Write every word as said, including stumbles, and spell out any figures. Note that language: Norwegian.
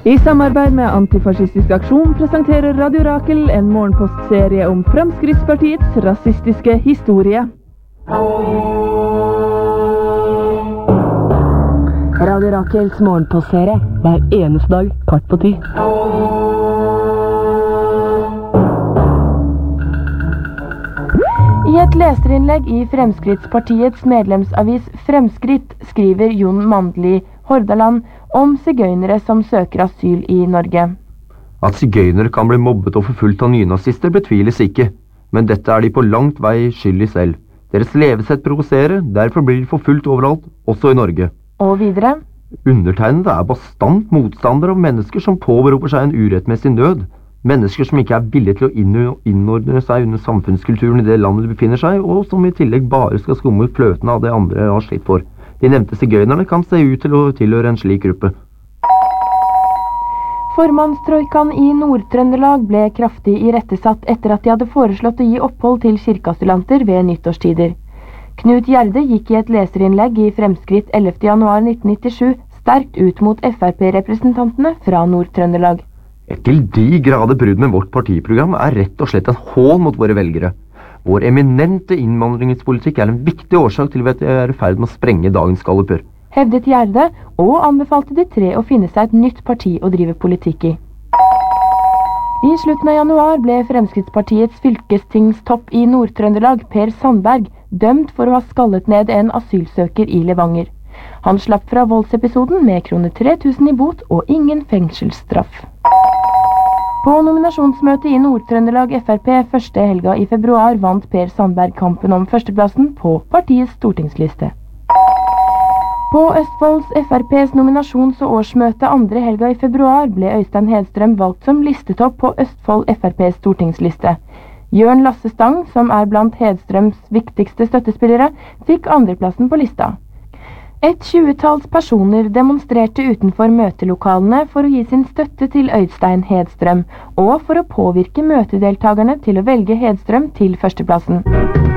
I samarbeid med Antifascistisk Aksjon presenterer Radio Rakel en morgenpostserie om Fremskrittspartiets rasistiske historie. Radio Rakels morgenpostserie hver eneste dag, kvart på ti. I et leserinnlegg i Fremskrittspartiets medlemsavis Fremskritt skriver Jon Mandli Hordaland om sigøynere som søker asyl i Norge. At sigøynere kan bli mobbet og forfulgt av nynazister betviles ikke, men dette er de på langt vei skyld i selv. Deres levesett provoserer, derfor blir de forfulgt overalt, også i Norge. Og videre? Undertegnede er bastant motstander av mennesker som påberoper seg en urettmessig nød. Mennesker som ikke er villige til å innordne seg under samfunnskulturen i det landet de befinner seg, og som i tillegg bare skal skumme fløten av det andre har slitt for. De nevnte sigøynerne kan se ut til å tilhøre en slik gruppe. Formannstrojkaen i Nord-Trøndelag ble kraftig irettesatt etter at de hadde foreslått å gi opphold til kirkeasylanter ved nyttårstider. Knut Gjerde gikk i et leserinnlegg i Fremskritt ellevte januar nitten nittisju sterkt ut mot F R P-representantene fra Nord-Trøndelag. Et til de grader brudd med vårt partiprogram er rett og slett en hån mot våre velgere. Vår eminente innvandringspolitikk er en viktig årsak til at vi er i ferd med å sprenge dagens galluper. Hevdet Gjerde, og anbefalte de tre å finne seg et nytt parti å drive politikk i. I slutten av januar ble Fremskrittspartiets fylkestingstopp i Nord-Trøndelag, Per Sandberg, dømt for å ha skallet ned en asylsøker i Levanger. Han slapp fra voldsepisoden med kroner tre tusen i bot og ingen fengselsstraff. På nominasjonsmøtet i Nord-Trøndelag F R P første helga i februar vant Per Sandberg kampen om førsteplassen på partiets stortingsliste. På Østfolds F R P's nominasjons- og årsmøte andre helga i februar ble Øystein Hedstrøm valgt som listetopp på Østfold F R P's stortingsliste. Jørn Lasse Stang, som er blant Hedstrøms viktigste støttespillere, fikk andreplassen på lista. Et tjuetalls personer demonstrerte utenfor møtelokalene for å gi sin støtte til Øystein Hedstrøm, og for å påvirke møtedeltagerne til å velge Hedstrøm til førsteplassen.